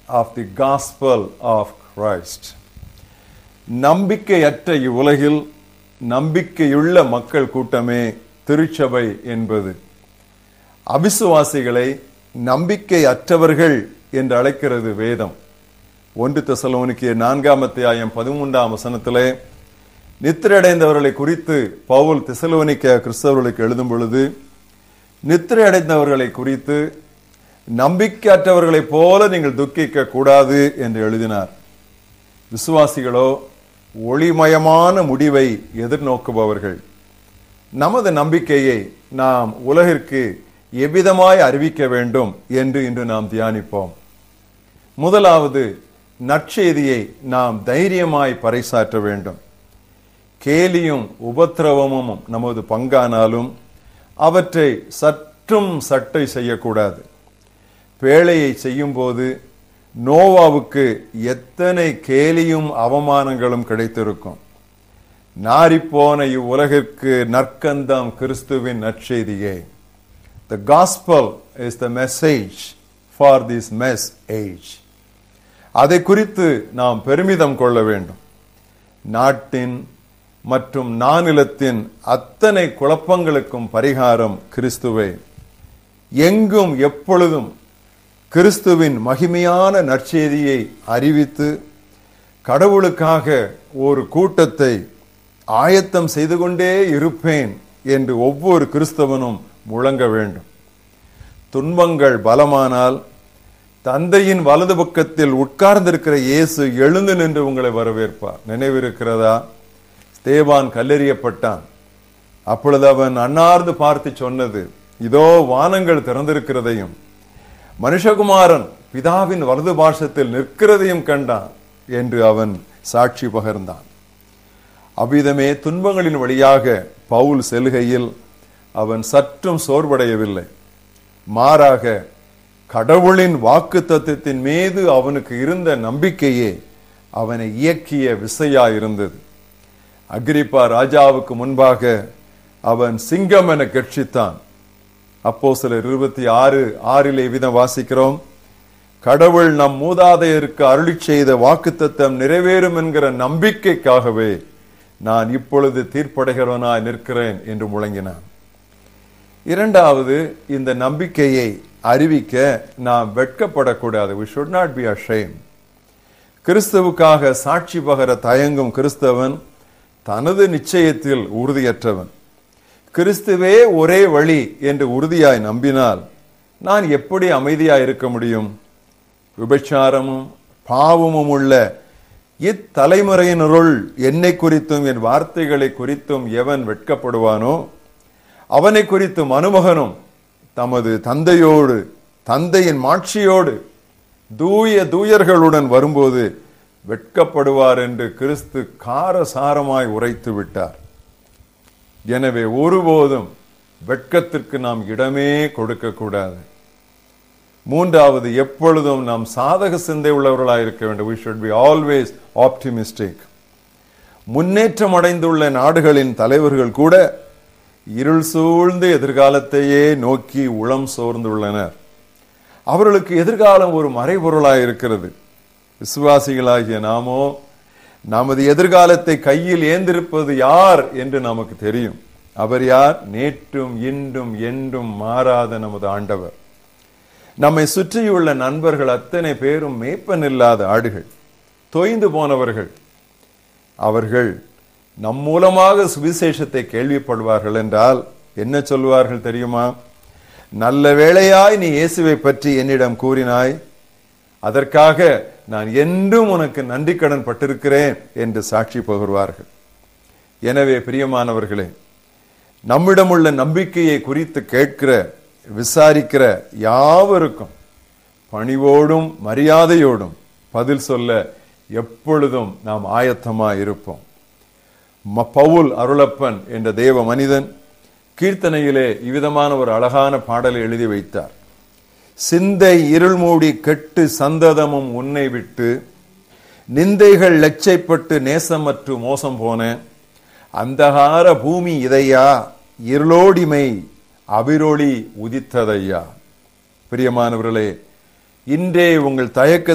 of the gospel of Christ. நம்பிக்கையற்ற இவ்வுலகில் நம்பிக்கையுள்ள மக்கள் கூட்டமே திருச்சபை என்பது. அவிசுவாசிகளை நம்பிக்கையற்றவர்கள் என்று அழைக்கிறது வேதம். 1 தெசலோனிக்கேயர் 4:13 நித்திரையடைந்தவர்களை குறித்து பவுல் தெசலோனிக்க கிறிஸ்தவர்களுக்கு எழுதும் பொழுது, நித்திரையடைந்தவர்களை குறித்து நம்பிக்கையற்றவர்களைப் போல நீங்கள் துக்கிக்க கூடாது என்று எழுதினார். விசுவாசிகளோ ஒளிமயமான முடிவை எதிர்நோக்குபவர்கள். நமது நம்பிக்கையை நாம் உலகிற்கு எவ்விதமாய் அறிவிக்க வேண்டும் என்று இன்று நாம் தியானிப்போம். முதலாவது, நற்செய்தியை நாம் தைரியமாய் பறைசாற்ற வேண்டும். கேலியும் உபத்திரவமும் நமது பங்கானாலும் அவற்றை சற்றும் சட்டை செய்யக்கூடாது. பேழையை செய்யும் போது நோவாவுக்கு எத்தனை கேலியும் அவமானங்களும் கிடைத்திருக்கும். நாரிப்போன இவ்வுலகிற்கு நற்கந்தம் கிறிஸ்துவின் நற்செய்தியே. The gospel is the message for this mess age. அதை குறித்து நாம் பெருமிதம் கொள்ள வேண்டும். நாட்டின் மற்றும் நானிலத்தின் அத்தனை குழப்பங்களுக்கும் பரிகாரம் கிறிஸ்துவே. எங்கும் எப்பொழுதும் கிறிஸ்துவின் மகிமையான நற்செய்தியை அறிவித்து கடவுளுக்காக ஒரு கூட்டத்தை ஆயத்தம் செய்து கொண்டே இருப்பேன் என்று ஒவ்வொரு கிறிஸ்தவனும் முழங்க வேண்டும். துன்பங்கள் பலமானால் தந்தையின் வலது பக்கத்தில் உட்கார்ந்திருக்கிற இயேசு எழுந்து நின்று உங்களை வரவேற்பார். நினைவிருக்கிறதா? ஸ்தேவான் கல்லெறியப்பட்டான். அப்பொழுது அவன் அன்னார்ந்து பார்த்து சொன்னது, இதோ வானங்கள் திறந்திருக்கிறதையும் மனுஷகுமாரன் பிதாவின் வலது பார்சத்தில் நிற்கிறதையும் கண்டான் என்று அவன் சாட்சி பகர்ந்தான். அவ்விதமே துன்பங்களின் வழியாக பவுல் செல்கையில் அவன் சற்றும் சோர்வடையவில்லை. மாறாக கடவுளின் வாக்கு தத்துவத்தின் மீது அவனுக்கு இருந்த நம்பிக்கையே அவனை இயக்கிய விசையாயிருந்தது. அகிரிப்பா ராஜாவுக்கு முன்பாக அவன் சிங்கம் என கர்ஜித்தான். அப்போஸ்தலர் 26:6 விதம் வாசிக்கிறோம், கடவுள் நம் மூதாதையருக்கு அருளிச் செய்த வாக்குத்தத்தம் நிறைவேறும் என்கிற நம்பிக்கைக்காகவே நான் இப்பொழுது தீர்ப்படைகிறவனாய் நிற்கிறேன் என்று முழங்கினான். இரண்டாவது, இந்த நம்பிக்கையை அறிவிக்க நாம் வெட்கப்படக்கூடாது. We should not be ashamed. கிறிஸ்துவுக்காக சாட்சி பகர தயங்கும் கிறிஸ்தவன் தனது நிச்சயத்தில் உறுதியற்றவன். கிறிஸ்துவே ஒரே வழி என்று உறுதியாய் நம்பினால் நான் எப்படி அமைதியாய் இருக்க முடியும்? விபச்சாரமும் பாவமும் உள்ள இத்தலைமுறையினருள் என்னை குறித்தும் என் வார்த்தைகளை குறித்தும் எவன் வெட்கப்படுவானோ அவனை குறித்து மனுமகனும் தமது தந்தையோடு தந்தையின் மாட்சியோடு தூய தூயர்களுடன் வரும்போது வெட்கப்படுவார் என்று கிறிஸ்து காரசாரமாய் உரைத்து விட்டார். எனவே ஒருபோதும் வெட்கத்திற்கு நாம் இடமே கொடுக்க கூடாது. மூன்றாவது, எப்பொழுதும் நாம் சாதக சிந்தை உள்ளவர்களாக இருக்க வேண்டும். We should be always optimistic. முன்னேற்றம் அடைந்துள்ள நாடுகளின் தலைவர்கள் கூட இருள் சூழ்ந்த எதிர்காலத்தையே நோக்கி உளம் சோர்ந்துள்ளனர். அவர்களுக்கு எதிர்காலம் ஒரு மறைபொருளாய் இருக்கிறது. விசுவாசிகளாகிய நாமோ நமது எதிர்காலத்தை கையில் ஏந்திருப்பது யார் என்று நமக்கு தெரியும். அவர் யார்? நேற்றும் இன்றும் என்றும் மாறாத நமது ஆண்டவர். நம்மை சுற்றியுள்ள நண்பர்கள் அத்தனை பேரும் மேய்ப்பன் இல்லாத ஆடுகள், தொய்ந்து போனவர்கள். அவர்கள் நம் மூலமாக சுவிசேஷத்தை கேள்விப்படுவார்கள் என்றால் என்ன சொல்வார்கள் தெரியுமா? நல்ல வேளையாய் நீ இயேசுவை பற்றி என்னிடம் கூறினாய், அதற்காக நான் என்றும் உனக்கு நன்றி கடன் பட்டிருக்கிறேன் என்று சாட்சி பகர்வார்கள். எனவே பிரியமானவர்களே, நம்மிடம் உள்ள நம்பிக்கையை குறித்து கேட்கிற விசாரிக்கிற யாவருக்கும் பணிவோடும் மரியாதையோடும் பதில் சொல்ல எப்பொழுதும் நாம் ஆயத்தமாய் இருப்போம். பவுல் அருளப்பன் என்ற தேவ மனிதன் கீர்த்தனையிலே இவ்விதமான ஒரு அழகான பாடலை எழுதி வைத்தார். சிந்தை இருள் மூடி கெட்டு சந்ததமும் உன்னை விட்டு நிந்தைகள் லட்சைப்பட்டு நேசமற்று மோசம் போன அந்தகார பூமி இதையா இருளோடிமை அபிரொளி உதித்ததையா. பிரியமானவர்களே, இன்றே உங்கள் தயக்க